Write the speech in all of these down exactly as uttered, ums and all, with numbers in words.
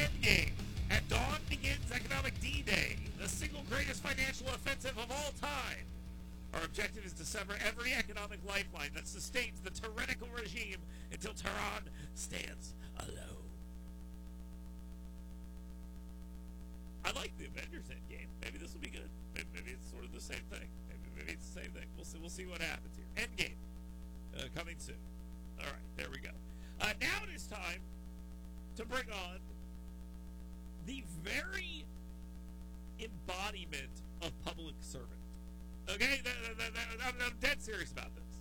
Endgame. At dawn begins economic D-Day, the single greatest financial offensive of all time. Our objective is to sever every economic lifeline that sustains the tyrannical regime until Tehran stands alone. I like the Avengers Endgame. Maybe this will be good. Maybe, maybe it's sort of the same thing. Maybe, maybe it's the same thing. We'll see. We'll see what happens here. Endgame uh, coming soon. All right, there we go. Uh, now it is time to bring on the very embodiment of public servant. Okay, I'm, I'm dead serious about this.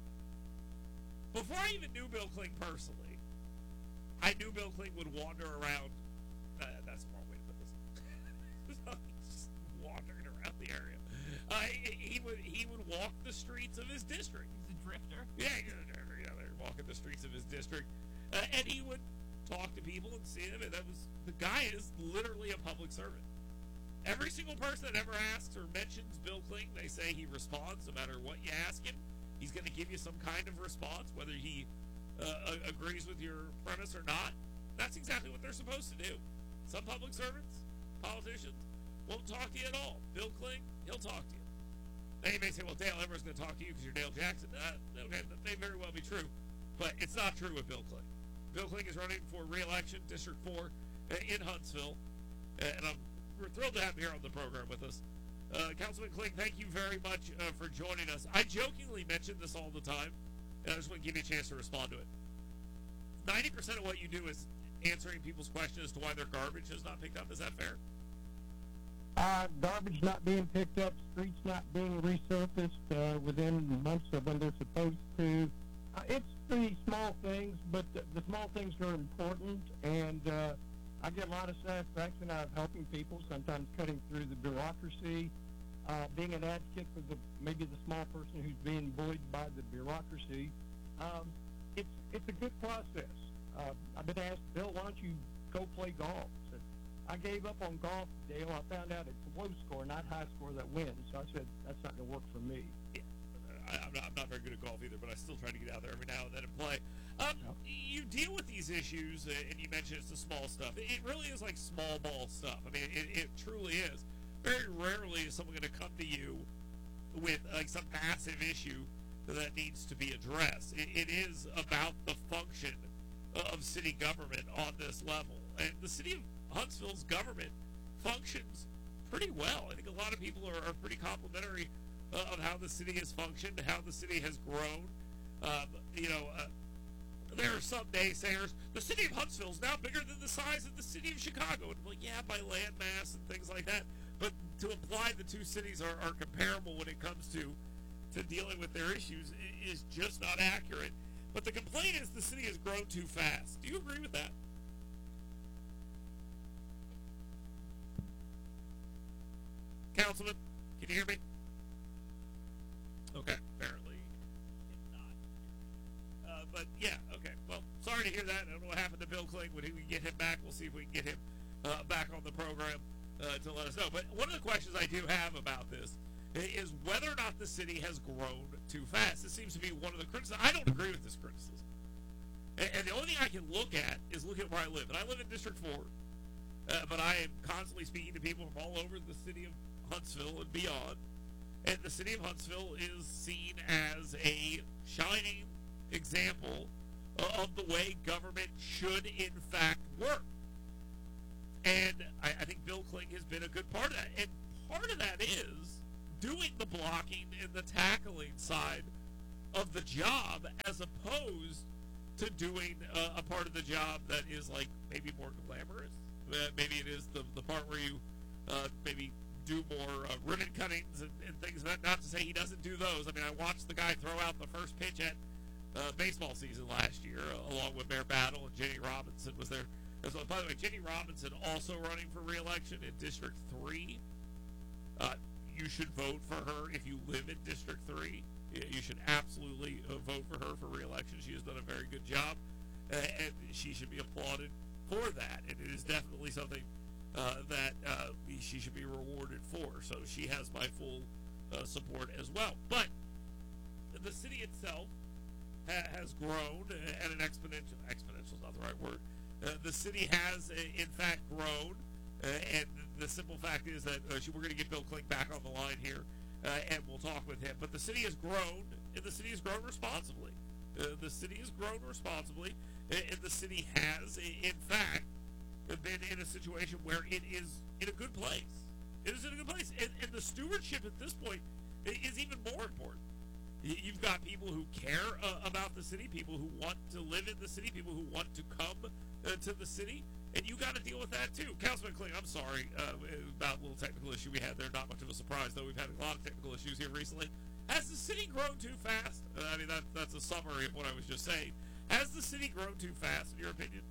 Before I even knew Bill Cling personally, I knew Bill Cling would wander around. Uh, that's the wrong way to put this. Just wandering around the area. Uh, he, he would he would walk the streets of his district. He's a drifter. Yeah, he's a drifter. Yeah, they're walking the streets of his district, uh, and he would talk to people and see them. And that was the guy is literally a public servant. Every single person that ever asks or mentions Bill Cling, they say he responds no matter what you ask him. He's going to give you some kind of response, whether he uh, agrees with your premise or not. That's exactly what they're supposed to do. Some public servants, politicians, won't talk to you at all. Bill Cling, he'll talk to you. Now you may say, well, Dale Everett's going to talk to you because you're Dale Jackson. Uh, okay, that may very well be true, but it's not true with Bill Cling. Bill Cling is running for re-election, District four, uh, in Huntsville, uh, and I'm we're thrilled to have him here on the program with us. Uh, Councilman Cling, thank you very much uh, for joining us. I jokingly mention this all the time, and I just want to give you a chance to respond to it. ninety percent of what you do is answering people's questions as to why their garbage is not picked up. Is that fair? Uh, garbage not being picked up, streets not being resurfaced uh, within months of when they're supposed to. Uh, it's pretty small things, but the, the small things are important, and uh, I get a lot of satisfaction out of helping people, sometimes cutting through the bureaucracy, uh, being an advocate for the maybe the small person who's being bullied by the bureaucracy. Um, it's it's a good process. Uh, I've been asked, Bill, why don't you go play golf? I said, I gave up on golf, Dale. I found out it's low score, not high score, that wins. So I said, that's not going to work for me. Yeah. I, I'm, not, I'm not very good at golf either, but I still try to get out there every now and then and play. Um, no. You deal with these issues, and you mentioned it's the small stuff. It really is like small ball stuff. I mean, it, it truly is. Very rarely is someone going to come to you with like some massive issue that needs to be addressed. It, it is about the function of city government on this level. And the city of Huntsville's government functions pretty well. I think a lot of people are, are pretty complimentary uh, of how the city has functioned, how the city has grown. Um, you know, uh, there are some naysayers. The city of Huntsville is now bigger than the size of the city of Chicago. And well, yeah, by land mass and things like that. But to imply the two cities are, are comparable when it comes to, to dealing with their issues is just not accurate. But the complaint is the city has grown too fast. Do you agree with that? Councilman, can you hear me? Okay, apparently not. Uh, but yeah, okay. Well, sorry to hear that. I don't know what happened to Bill Cling. When we can get him back, we'll see if we can get him uh, back on the program uh, to let us know. But one of the questions I do have about this is whether or not the city has grown too fast. This seems to be one of the criticisms. I don't agree with this criticism. And, and the only thing I can look at is look at where I live. And I live in District four. Uh, but I am constantly speaking to people from all over the city of Huntsville and beyond. And the city of Huntsville is seen as a shining example of the way government should, in fact, work. And I, I think Bill Cling has been a good part of that. And part of that is doing the blocking and the tackling side of the job as opposed to doing uh, a part of the job that is like maybe more glamorous. Uh, maybe it is the, the part where you uh, maybe do more uh, ribbon cuttings and, and things. Not, not to say he doesn't do those. I mean, I watched the guy throw out the first pitch at uh, baseball season last year, uh, along with Mayor Battle, and Jenny Robinson was there. So, by the way, Jenny Robinson also running for re-election in District three. Uh, you should vote for her if you live in District three. You should absolutely uh, vote for her for re-election. She has done a very good job, uh, and she should be applauded for that. And it is definitely something uh, that uh, she should be rewarded for. So she has my full uh, support as well. But the city itself ha- has grown at an exponential, exponential is not the right word, Uh, the city has, uh, in fact, grown, uh, and the simple fact is that uh, we're going to get Bill Klink back on the line here, uh, and we'll talk with him. But the city has grown, and the city has grown responsibly. Uh, the city has grown responsibly, and, and the city has, in fact, been in a situation where it is in a good place. It is in a good place, and, and the stewardship at this point is even more important. You've got people who care uh, about the city, people who want to live in the city, people who want to come uh, to the city, and you got to deal with that too. Councilman Klink, I'm sorry uh, about a little technical issue we had there. Not much of a surprise, though. We've had a lot of technical issues here recently. Has the city grown too fast? Uh, I mean, that, that's a summary of what I was just saying. Has the city grown too fast, in your opinion?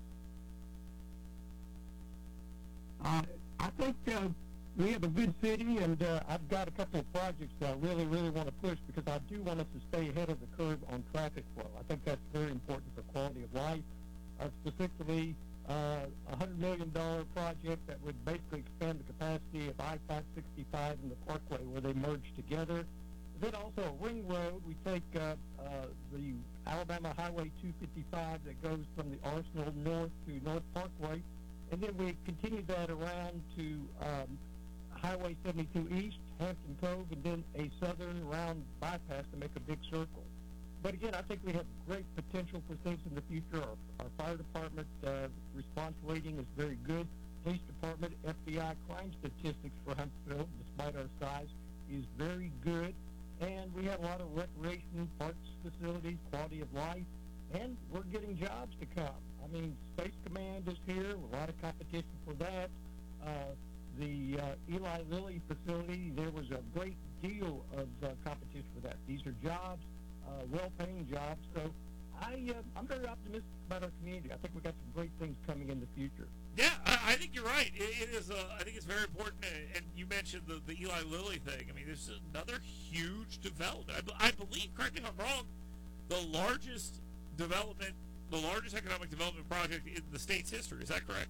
Uh, I think uh, we have a good city, and uh, I've got a couple of projects that I really, really want to push because I do want us to stay ahead of the curve on traffic flow. I think that's very important for quality of life. Uh, specifically, uh, a one hundred million dollars project that would basically expand the capacity of I five sixty-five and the Parkway where they merge together. Then also a ring road. We take uh, uh, the Alabama Highway two fifty-five that goes from the Arsenal north to North Parkway, and then we continue that around to um, Highway seventy-two East, Hampton Cove, and then a southern round bypass to make a big circle. But again, I think we have great potential for things in the future. Our, our fire department uh, response rating is very good. Police department, F B I crime statistics for Huntsville, despite our size, is very good. And we have a lot of recreation, parks facilities, quality of life, and we're getting jobs to come. I mean, Space Command is here, a lot of competition for that. Uh, the uh, Eli Lilly facility, there was a great deal of uh, competition for that. These are jobs, uh, well-paying jobs. So I, uh, I'm very optimistic about our community. I think we've got some great things coming in the future. Yeah, I, I think you're right. It, it is. Uh, I think it's very important. And you mentioned the, the Eli Lilly thing. I mean, this is another huge development. I, I believe, correct me if I'm wrong, the largest development, the largest economic development project in the state's history. Is that correct?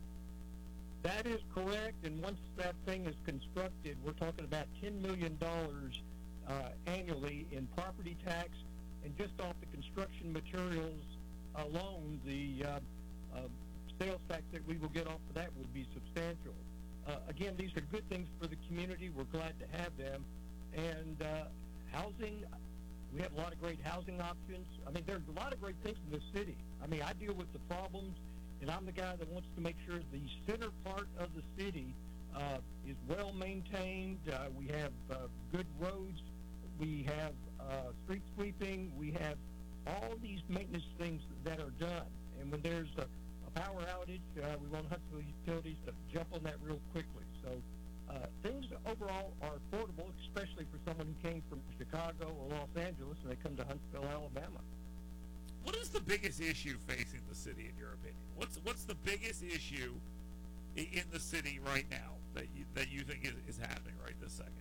That is correct. And once that thing is constructed, we're talking about ten million dollars uh, annually in property tax, and just off the construction materials alone, the uh, uh, sales tax that we will get off of that would be substantial. Uh, again, these are good things for the community. We're glad to have them. And uh, housing, we have a lot of great housing options. I mean, there's a lot of great things in the city. I mean, I deal with the problems, and I'm the guy that wants to make sure the center part of the city uh, is well maintained. Uh, we have uh, good roads. We have uh, street sweeping. We have all these maintenance things that are done. And when there's a power outage, uh, we want Huntsville Utilities to jump on that real quickly. So uh, things overall are affordable, especially for someone who came from Chicago or Los Angeles and they come to Huntsville, Alabama. What is the biggest issue facing the city, in your opinion? What's what's the biggest issue in, in the city right now that you, that you think is, is happening right this second?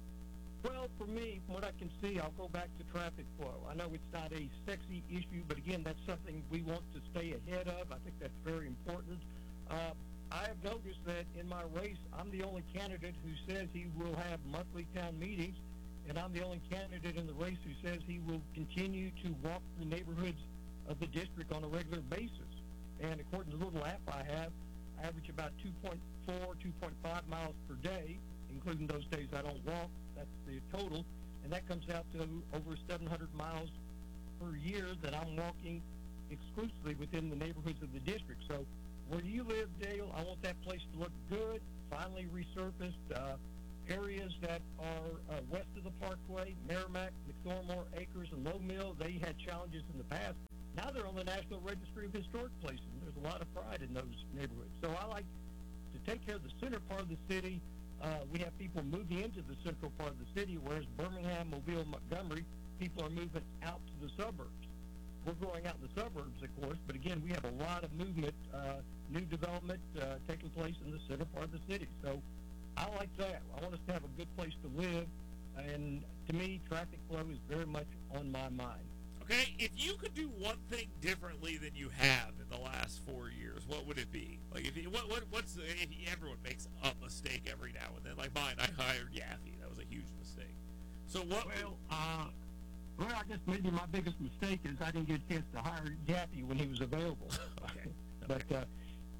Well, for me, from what I can see, I'll go back to traffic flow. I know it's not a sexy issue, but again, that's something we want to stay ahead of. I think that's very important. Uh, I have noticed that in my race, I'm the only candidate who says he will have monthly town meetings, and I'm the only candidate in the race who says he will continue to walk the neighborhoods of the district on a regular basis. And according to the little app I have, I average about two point four, two point five miles per day, including those days I don't walk. That's the total, and that comes out to over seven hundred miles per year that I'm walking exclusively within the neighborhoods of the district. So where you live, Dale, I want that place to look good, finally resurfaced. Uh, areas that are uh, west of the Parkway, Merrimack, McThormore, Acres, and Low Mill, they had challenges in the past. Now they're on the National Registry of Historic Places. There's a lot of pride in those neighborhoods. So I like to take care of the center part of the city. Uh, we have people moving into the central part of the city, whereas Birmingham, Mobile, Montgomery, people are moving out to the suburbs. We're growing out in the suburbs, of course, but again, we have a lot of movement, uh, new development uh, taking place in the center part of the city. So I like that. I want us to have a good place to live, and to me, traffic flow is very much on my mind. Okay, if you could do one thing differently than you have in the last four years, what would it be? Like, if you, what, what, what's if you, everyone makes a mistake every now and then? Like mine, I hired Yaffe. That was a huge mistake. So what? Well, uh, well, I guess maybe my biggest mistake is I didn't get a chance to hire Yaffe when he was available. Okay. But uh,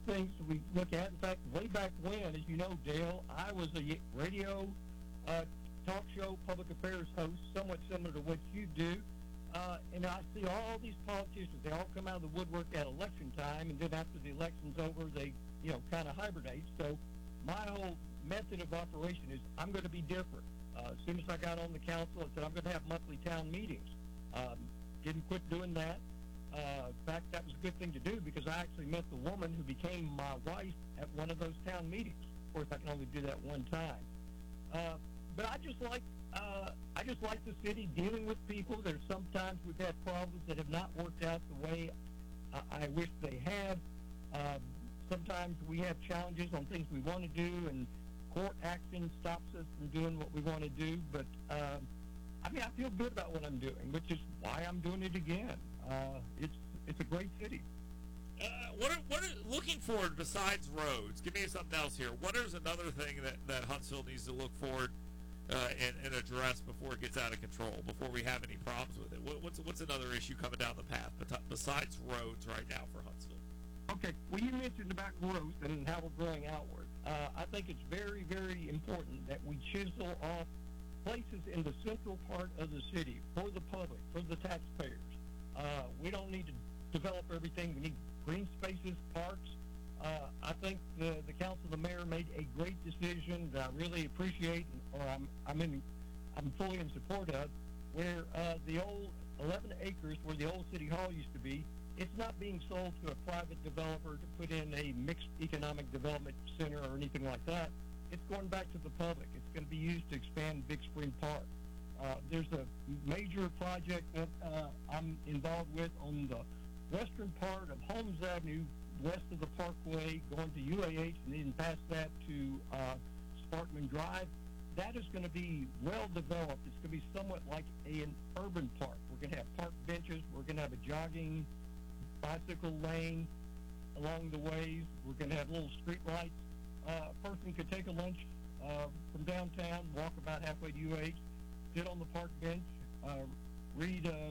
things we look at. In fact, way back when, as you know, Dale, I was a radio uh, talk show public affairs host, somewhat similar to what you do. Uh, and I see all these politicians, they all come out of the woodwork at election time, and then after the election's over, they, you know, kind of hibernate. So my whole method of operation is I'm going to be different. Uh, as soon as I got on the council, I said I'm going to have monthly town meetings. Um, didn't quit doing that. Uh, in fact, that was a good thing to do because I actually met the woman who became my wife at one of those town meetings. Of course, I can only do that one time. Uh, but I just like uh, I just like the city dealing with people. There's sometimes we've had problems that have not worked out the way I, I wish they had. Um, sometimes we have challenges on things we want to do, and court action stops us from doing what we want to do. But um, I mean, I feel good about what I'm doing, which is why I'm doing it again. Uh, it's it's a great city. Uh, what are, what are, looking forward besides roads? Give me something else here. What is another thing that, that Huntsville needs to look forward uh, and, and address before it gets out of control? Before we have any problems with it? What, what's what's another issue coming down the path besides roads right now for Huntsville? Okay, well, you mentioned about growth and how we're growing outward. Uh, I think it's very, very important that we chisel off places in the central part of the city for the public, for the taxpayers. Uh, we don't need to develop everything. We need green spaces, parks. Uh, I think the, the council, the mayor made a great decision that I really appreciate, or I'm I'm in, I'm fully in support of, where uh, the old eleven acres where the old city hall used to be, it's not being sold to a private developer to put in a mixed economic development center or anything like that. It's going back to the public. It's going to be used to expand Big Spring Park. Uh, there's a major project that uh, I'm involved with on the western part of Holmes Avenue, west of the Parkway, going to U A H, and then past that to uh, Sparkman Drive. That is going to be well developed. It's going to be somewhat like a, an urban park. We're going to have park benches. We're going to have a jogging, bicycle lane along the ways. We're going to have little street lights. Uh, a person could take a lunch uh, from downtown, walk about halfway to U H, sit on the park bench, uh, read uh,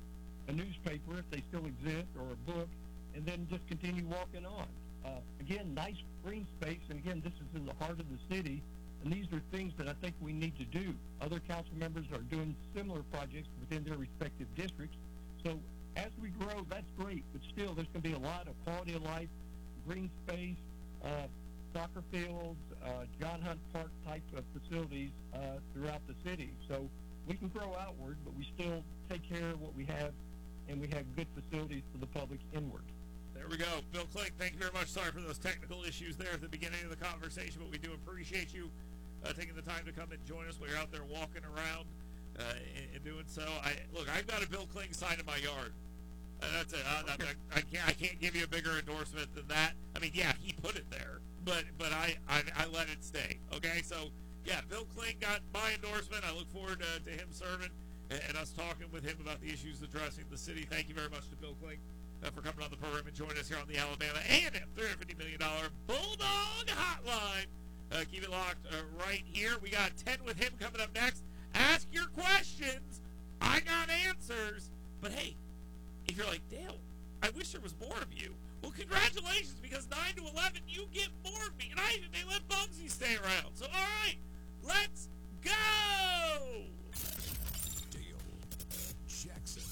a newspaper if they still exist, or a book, and then just continue walking on. Uh, again, nice green space, and again, this is in the heart of the city, and these are things that I think we need to do. Other council members are doing similar projects within their respective districts. So as we grow, that's great, but still, there's going to be a lot of quality of life, green space, uh, soccer fields, uh, John Hunt Park type of facilities uh, throughout the city. So we can grow outward, but we still take care of what we have, and we have good facilities for the public inward. There we go. Bill Klink, thank you very much. Sorry for those technical issues there at the beginning of the conversation, but we do appreciate you uh, taking the time to come and join us while you're out there walking around uh, and, and doing so. I Look, I've got a Bill Klink sign in my yard. Uh, that's it. I, Okay. I, I, can't, I can't give you a bigger endorsement than that. I mean, yeah, he put it there, but but I, I, I let it stay. Okay, so yeah, Bill Klink got my endorsement. I look forward to, to him serving and, and us talking with him about the issues addressing the city. Thank you very much to Bill Klink uh, for coming on the program and joining us here on the Alabama A and M three hundred fifty million dollars Bulldog Hotline. Uh, keep it locked uh, right here. We got ten with him coming up next. Ask your questions. I got answers. But hey, if you're like, Dale, I wish there was more of you. Well, congratulations, because nine to eleven, you get more of me. And I even may let Bugsy stay around. So, all right, let's go! Dale Jackson.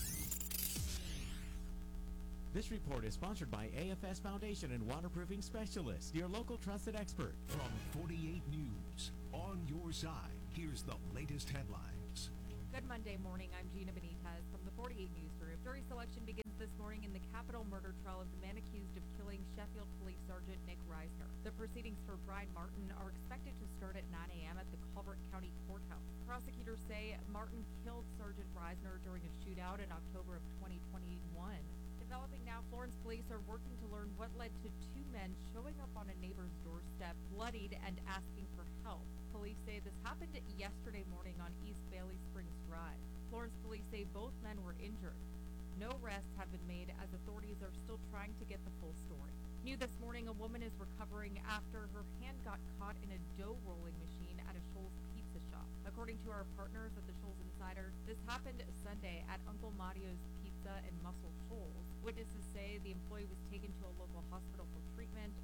This report is sponsored by A F S Foundation and Waterproofing Specialists, your local trusted expert. From forty-eight News, on your side, here's the latest headlines. Good Monday morning. I'm Gina Benitez from the forty-eight News Group. Jury selection begins this morning in the capital murder trial of the man accused of killing Sheffield Police Sergeant Nick Reisner. The proceedings for Brian Martin are expected to start at nine a.m. at the Culver County Courthouse. Prosecutors say Martin killed Sergeant Reisner during a shootout in October of twenty twenty-one. Developing now, Florence police are working to learn what led to two men showing up on a neighbor's doorstep, bloodied and asking for help. Police say this happened yesterday morning on East Bailey Springs Drive. Florence police say both men were injured. No arrests have been made as authorities are still trying to get the full story. New this morning, a woman is recovering after her hand got caught in a dough rolling machine at a Shoals pizza shop. According to our partners at the Shoals Insider, this happened Sunday at Uncle Mario's Pizza in Muscle Shoals. Witnesses say the employee was taken to a local hospital for treatment.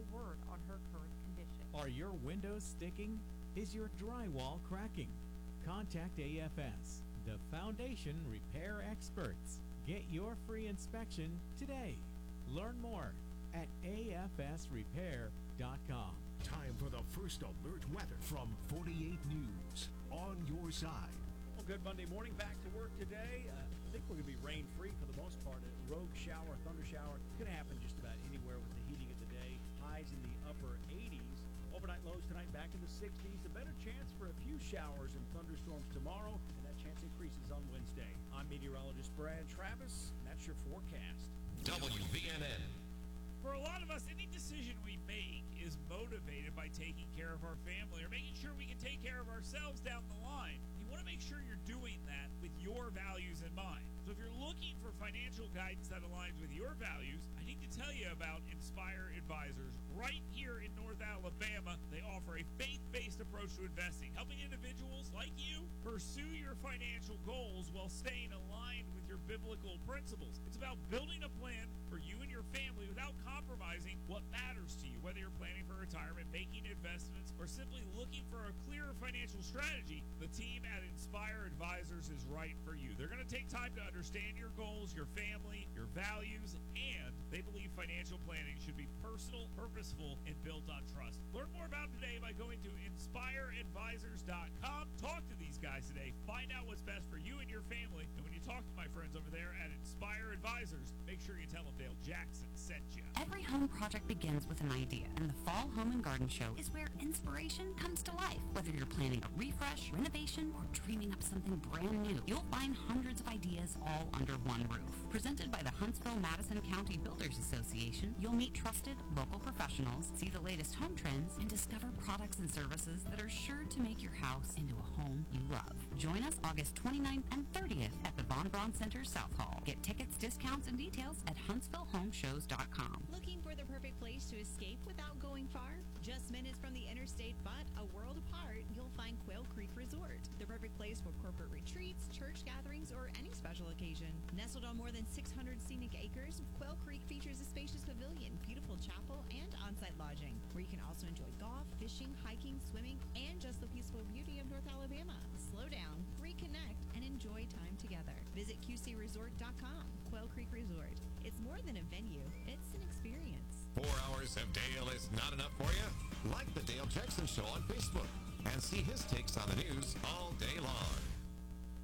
word on her current condition. Are your windows sticking? Is your drywall cracking? Contact A F S, the Foundation Repair Experts. Get your free inspection today. Learn more at A F S repair dot com. Time for the first alert weather from forty-eight News. On your side. Well, good Monday morning. Back to work today. Uh, I think we're going to be rain-free for the most part. A rogue shower, thunder shower, could happen just about anywhere with the heating of the day. Highs in the upper eighties. Overnight lows tonight back in the sixties. A better chance for a few showers and thunderstorms tomorrow, and that chance increases on Wednesday. I'm meteorologist Brad Travis, and that's your forecast. W V N N. For a lot of us, any decision we make is motivated by taking care of our family or making sure we can take care of ourselves down the line. You want to make sure you're doing that with your values in mind. So if you're looking for financial guidance that aligns with your values, I need to tell you about Inspire Advisors. Right here in North Alabama, they offer a faith-based approach to investing, helping individuals like you pursue your financial goals while staying aligned with your biblical principles. It's about building a plan for you and your family without compromising what matters to you, whether you're planning for retirement, making investments, or simply looking for a clearer financial strategy. The team at Inspire Advisors is right for you. They're going to take time to understand your goals, your family, your values, and they believe financial planning should be personal, purposeful, and built on trust. Learn more about it today by going to inspire advisors dot com. Talk to these guys today. Find out what's best for you and your family. And when you talk to my friends over there at Inspire Advisors, make sure you tell them Dale Jackson sent you. Every home project begins with an idea, and the Fall Home and Garden Show is where inspiration comes to life. Whether you're planning a refresh, renovation, or dreaming up something brand new, you'll find hundreds of ideas all under one roof. Presented by the Huntsville-Madison County Builders Association, you'll meet trusted local professionals, see the latest home trends, and discover products and services that are sure to make your house into a home you love. Join us August twenty-ninth and thirtieth at the Von Braun Center South Hall. Get tickets, discounts, and details at huntsville home shows dot com. Looking for the perfect place to escape without going far? Just minutes from the interstate, but a world apart, you'll find Quail Creek Resort. The perfect place for corporate retreats, church gatherings, or any special occasion. Nestled on more than six hundred scenic acres, Quail Creek features a spacious pavilion, beautiful chapel, and on-site lodging, where you can also enjoy golf, fishing, hiking, swimming, and just the peaceful beauty of North Alabama. Slow down, reconnect, and enjoy time together. Visit Q C resort dot com. Quail Creek Resort. It's more than a venue, it's an experience. Four hours of Dale is not enough for you? Like the Dale Jackson Show on Facebook and see his takes on the news all day long.